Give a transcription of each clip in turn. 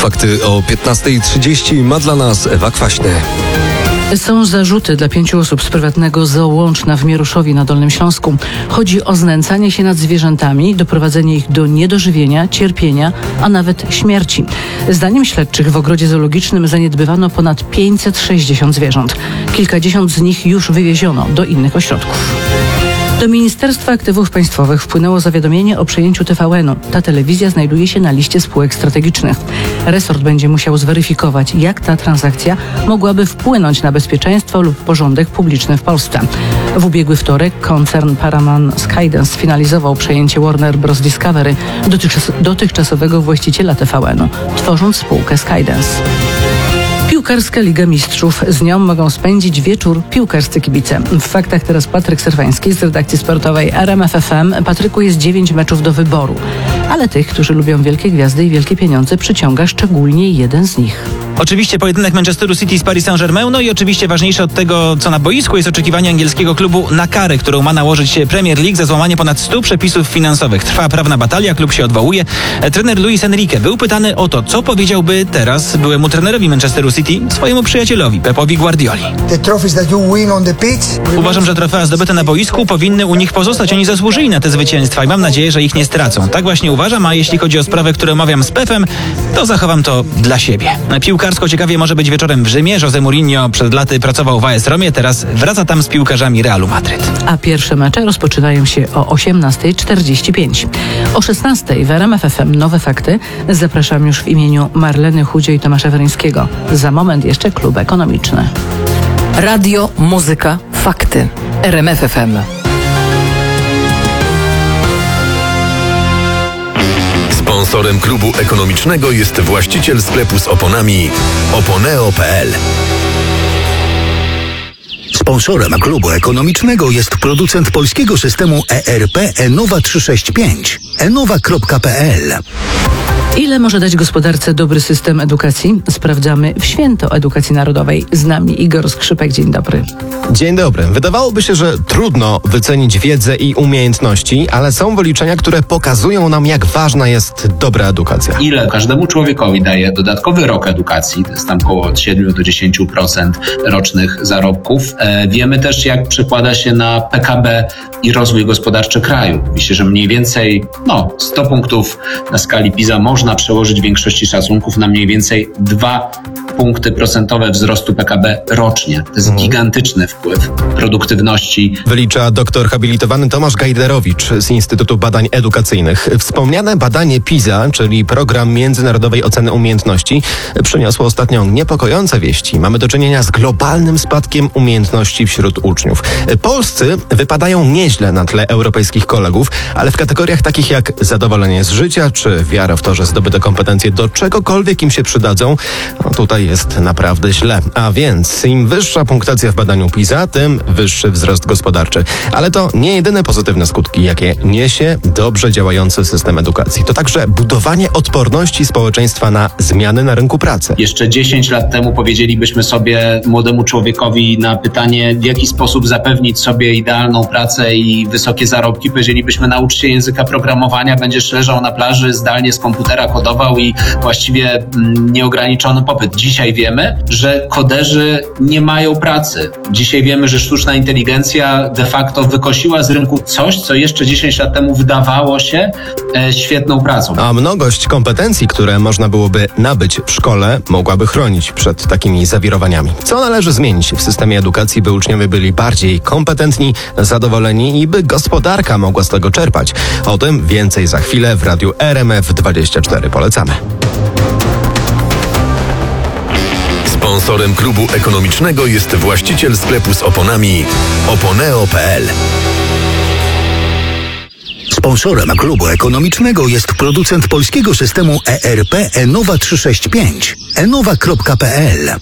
Fakty o 15:30 ma dla nas Ewa Kwaśny. Są zarzuty dla 5 osób z prywatnego zoo Łączna w Mieruszowie na Dolnym Śląsku. Chodzi o znęcanie się nad zwierzętami, doprowadzenie ich do niedożywienia, cierpienia, a nawet śmierci. Zdaniem śledczych w ogrodzie zoologicznym zaniedbywano ponad 560 zwierząt. Kilkadziesiąt z nich już wywieziono do innych ośrodków. Do Ministerstwa Aktywów Państwowych wpłynęło zawiadomienie o przejęciu TVN-u. Ta telewizja znajduje się na liście spółek strategicznych. Resort będzie musiał zweryfikować, jak ta transakcja mogłaby wpłynąć na bezpieczeństwo lub porządek publiczny w Polsce. W ubiegły wtorek koncern Paramount Skydance sfinalizował przejęcie Warner Bros. Discovery, dotychczasowego właściciela TVN-u, tworząc spółkę Skydance. Piłkarska Liga Mistrzów. Z nią mogą spędzić wieczór piłkarscy kibice. W faktach teraz Patryk Serwański z redakcji sportowej RMF FM. Patryku, jest 9 meczów do wyboru, ale tych, którzy lubią wielkie gwiazdy i wielkie pieniądze, przyciąga szczególnie jeden z nich. Oczywiście pojedynek Manchesteru City z Paris Saint-Germain, no i oczywiście ważniejsze od tego, co na boisku, jest oczekiwanie angielskiego klubu na karę, którą ma nałożyć Premier League za złamanie ponad 100 przepisów finansowych. Trwa prawna batalia, klub się odwołuje. Trener Luis Enrique był pytany o to, co powiedziałby teraz byłemu trenerowi Manchesteru City, swojemu przyjacielowi Pepowi Guardioli. Uważam, że trofea zdobyte na boisku powinny u nich pozostać. Oni zasłużyli na te zwycięstwa i mam nadzieję, że ich nie stracą. Tak właśnie uważam, a jeśli chodzi o sprawę, którą omawiam z Pepem, to zachowam to dla siebie. Piłkarsko ciekawie może być wieczorem w Rzymie. Jose Mourinho przed laty pracował w AS Romie, teraz wraca tam z piłkarzami Realu Madryt. A pierwsze mecze rozpoczynają się o 18:45. O 16:00 w RMF FM Nowe Fakty. Zapraszam już w imieniu Marleny Chudzie i Tomasza Weryńskiego. Za moment jeszcze klub ekonomiczny. Radio, muzyka, fakty. RMF FM. Sponsorem klubu ekonomicznego jest właściciel sklepu z oponami Oponeo.pl. Sponsorem klubu ekonomicznego jest producent polskiego systemu ERP Enowa 365. Enowa.pl. Ile może dać gospodarce dobry system edukacji? Sprawdzamy w Święto Edukacji Narodowej. Z nami Igor Skrzypek. Dzień dobry. Dzień dobry. Wydawałoby się, że trudno wycenić wiedzę i umiejętności, ale są wyliczenia, które pokazują nam, jak ważna jest dobra edukacja. Ile każdemu człowiekowi daje dodatkowy rok edukacji, to jest tam około od 7 do 10% rocznych zarobków. Wiemy też, jak przekłada się na PKB i rozwój gospodarczy kraju. Myślę, że mniej więcej 100 punktów na skali PISA można przełożyć w większości szacunków na mniej więcej 2 punkty procentowe wzrostu PKB rocznie. To jest gigantyczny wpływ produktywności. Wylicza doktor habilitowany Tomasz Gajderowicz z Instytutu Badań Edukacyjnych. Wspomniane badanie PISA, czyli Program Międzynarodowej Oceny Umiejętności, przyniosło ostatnio niepokojące wieści. Mamy do czynienia z globalnym spadkiem umiejętności wśród uczniów. Polscy wypadają nieźle na tle europejskich kolegów, ale w kategoriach takich jak zadowolenie z życia czy wiara w to, że zdobyte kompetencje do czegokolwiek im się przydadzą, tutaj jest naprawdę źle. A więc im wyższa punktacja w badaniu PISA, tym wyższy wzrost gospodarczy. Ale to nie jedyne pozytywne skutki, jakie niesie dobrze działający system edukacji. To także budowanie odporności społeczeństwa na zmiany na rynku pracy. Jeszcze 10 lat temu powiedzielibyśmy sobie młodemu człowiekowi na pytanie, w jaki sposób zapewnić sobie idealną pracę i wysokie zarobki, powiedzielibyśmy: naucz się języka programowania, będziesz leżał na plaży, zdalnie z komputera kodował i właściwie nieograniczony popyt. Dzisiaj wiemy, że koderzy nie mają pracy. Dzisiaj wiemy, że sztuczna inteligencja de facto wykosiła z rynku coś, co jeszcze 10 lat temu wydawało się świetną pracą. A mnogość kompetencji, które można byłoby nabyć w szkole, mogłaby chronić przed takimi zawirowaniami. Co należy zmienić w systemie edukacji, by uczniowie byli bardziej kompetentni, zadowoleni i by gospodarka mogła z tego czerpać? O tym więcej za chwilę w radiu RMF24. Polecamy. Sponsorem klubu ekonomicznego jest właściciel sklepu z oponami Oponeo.pl. Sponsorem klubu ekonomicznego jest producent polskiego systemu ERP Enowa 365. Enowa.pl.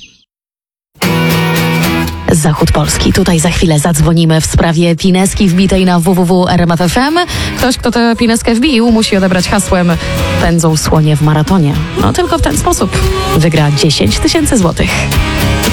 Zachód Polski. Tutaj za chwilę zadzwonimy w sprawie pineski wbitej na www.rmf.fm. Ktoś, kto tę pineskę wbił, musi odebrać hasłem "Pędzą słonie w maratonie". No tylko w ten sposób wygra 10 000 złotych.